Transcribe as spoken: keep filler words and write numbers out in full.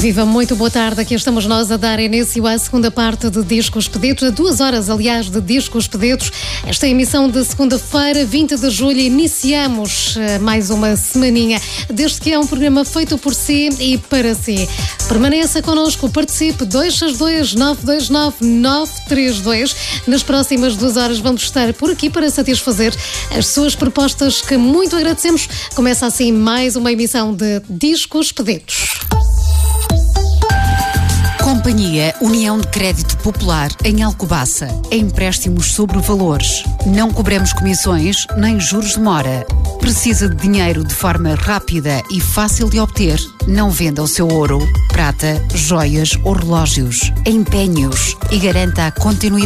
Viva, muito boa tarde. Aqui estamos nós a dar início à segunda parte de Discos Pedidos, a duas horas, aliás, de Discos Pedidos. Esta emissão de segunda-feira, vinte de julho, iniciamos uh, mais uma semaninha, desde que é um programa feito por si e para si. Permaneça connosco, participe, dois seis dois, nove dois nove, nove três dois. Nas próximas duas horas vamos estar por aqui para satisfazer as suas propostas, que muito agradecemos. Começa assim mais uma emissão de Discos Pedidos. Companhia União de Crédito Popular em Alcobaça. Empréstimos sobre valores. Não cobramos comissões nem juros de mora. Precisa de dinheiro de forma rápida e fácil de obter? Não venda o seu ouro, prata, joias ou relógios. Empenhe-os e garanta a continuidade